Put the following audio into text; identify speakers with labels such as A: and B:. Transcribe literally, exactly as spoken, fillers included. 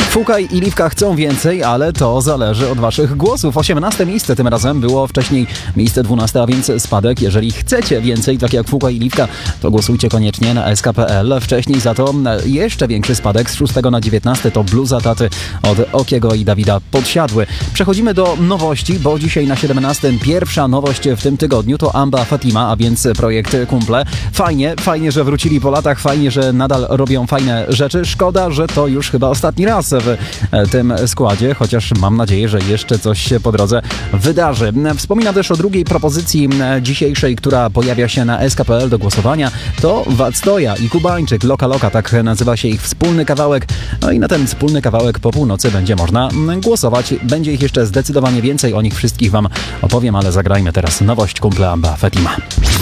A: Fukaj i Liwka chcą więcej, ale to zależy od waszych głosów. osiemnaste miejsce tym razem było wcześniej miejsce dwunaste, a więc spadek. Jeżeli chcecie więcej, tak jak Fukaj i Liwka, to głosujcie koniecznie na S K kropka P L. Wcześniej za to jeszcze większy spadek z szóstego na dziewiętnaste to Bluza Taty od Okiego i Dawida Podsiadły. Przechodzimy do nowości, bo dzisiaj na siedemnastym pierwsza nowość w tym tygodniu to Amba Fatima, a więc projekt Kumple. Fajnie, fajnie, że wrócili po latach, fajnie, że nadal robią fajne rzeczy. Szkoda, że to już chyba ostatni raz w tym składzie, chociaż mam nadzieję, że jeszcze coś się po drodze wydarzy. Wspominam też o drugiej propozycji dzisiejszej, która pojawia się na S K kropka P L do głosowania. To Wactoja i Kubańczyk, Loka Loka, tak nazywa się ich wspólny kawałek. No i na ten wspólny kawałek po północy będzie można głosować. Będzie ich jeszcze zdecydowanie więcej, o nich wszystkich wam opowiem, ale zagrajmy teraz nowość Kumple Amba Fatima.